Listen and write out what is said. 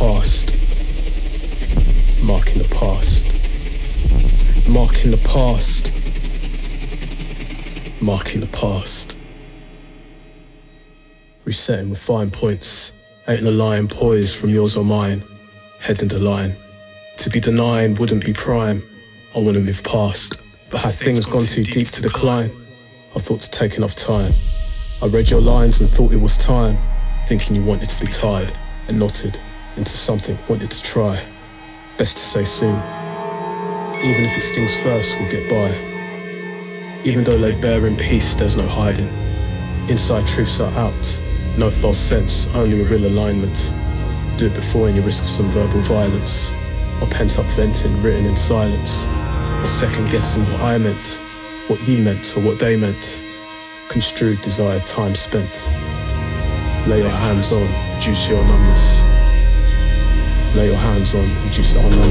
past, marking the past, marking the past, marking the past. Resetting with fine points, ain't in a line poised from yours or mine, head in the line. To be denying wouldn't be prime, I wanna move past, but had things gone too deep to decline? I thought to take enough time. I read your lines and thought it was time, thinking you wanted to be tied and knotted into something, wanted to try. Best to say soon. Even if it stings first, we'll get by. Even though laid bare in peace, there's no hiding. Inside truths are out, no false sense, only a real alignment. Do it before and you risk some verbal violence, or pent up venting written in silence, or second guessing what I meant, what you meant, or what they meant. Construed desired time spent. Lay your hands on, reduce your numbers. Lay your hands on, reduce our numbers.